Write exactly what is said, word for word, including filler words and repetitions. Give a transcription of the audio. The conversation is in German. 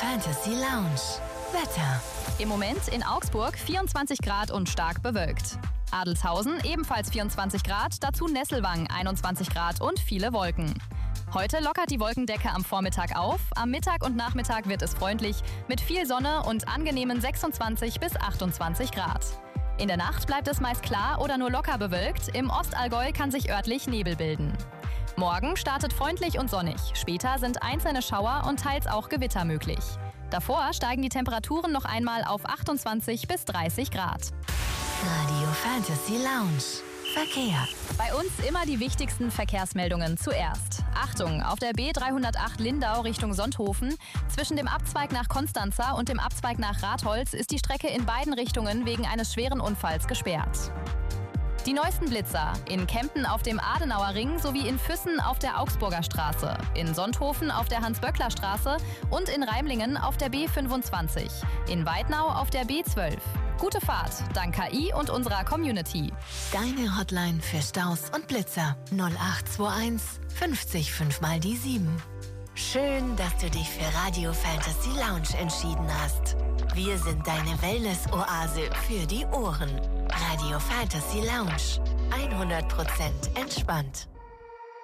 Fantasy Lounge. Wetter. Im Moment in Augsburg vierundzwanzig Grad und stark bewölkt. Adelzhausen ebenfalls vierundzwanzig Grad, dazu Nesselwang einundzwanzig Grad und viele Wolken. Heute lockert die Wolkendecke am Vormittag auf, am Mittag und Nachmittag wird es freundlich mit viel Sonne und angenehmen sechsundzwanzig bis achtundzwanzig Grad. In der Nacht bleibt es meist klar oder nur locker bewölkt, im Ostallgäu kann sich örtlich Nebel bilden. Morgen startet freundlich und sonnig, später sind einzelne Schauer und teils auch Gewitter möglich. Davor steigen die Temperaturen noch einmal auf achtundzwanzig bis dreißig Grad. Radio Fantasy Lounge. Verkehr. Bei uns immer die wichtigsten Verkehrsmeldungen zuerst. Achtung, auf der B dreihundertacht Lindau Richtung Sonthofen. Zwischen dem Abzweig nach Konstanza und dem Abzweig nach Ratholz ist die Strecke in beiden Richtungen wegen eines schweren Unfalls gesperrt. Die neuesten Blitzer in Kempten auf dem Adenauer Ring sowie in Füssen auf der Augsburger Straße, in Sonthofen auf der Hans-Böckler-Straße und in Reimlingen auf der B fünfundzwanzig, in Weidnau auf der B zwölf. Gute Fahrt, dank K I und unserer Community. Deine Hotline für Staus und Blitzer null acht zwei eins fünfzig fünf mal die sieben. Schön, dass du dich für Radio Fantasy Lounge entschieden hast. Wir sind deine Wellness-Oase für die Ohren. Radio Fantasy Lounge. hundert Prozent entspannt.